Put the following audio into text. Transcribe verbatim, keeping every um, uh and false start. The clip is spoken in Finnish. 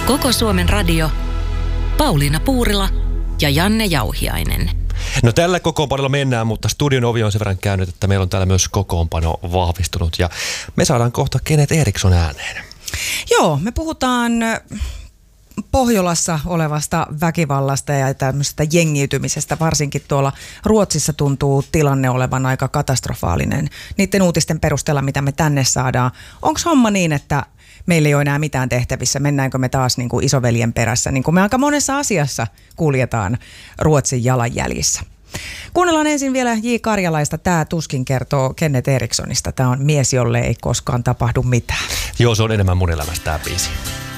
Koko Suomen radio, Pauliina Puurila ja Janne Jauhiainen. No tällä kokoonpanolla mennään, mutta studion ovi on sen verran käynyt, että meillä on täällä myös kokoonpano vahvistunut. Ja me saadaan kohta Kenneth Eriksson ääneen. Joo, me puhutaan Pohjolassa olevasta väkivallasta ja tämmöisestä jengiytymisestä. Varsinkin tuolla Ruotsissa tuntuu tilanne olevan aika katastrofaalinen. Niiden uutisten perusteella, mitä me tänne saadaan. Onko homma niin, että meillä ei ole enää mitään tehtävissä? Mennäänkö me taas niin kuin isoveljen perässä, niin kuin me aika monessa asiassa kuljetaan Ruotsin jalanjäljissä? Kuunnellaan ensin vielä J. Karjalaista. Tämä tuskin kertoo Kenneth Erikssonista. Tämä on mies, jolle ei koskaan tapahdu mitään. Joo, se on enemmän mun elämästä tämä biisi.